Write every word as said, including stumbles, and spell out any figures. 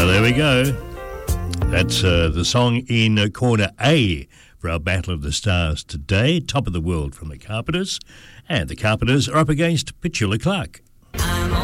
Well, there we go. That's uh, the song in uh, corner A for our Battle of the Stars today. Top of the World from the Carpenters. And the Carpenters are up against Petula Clark.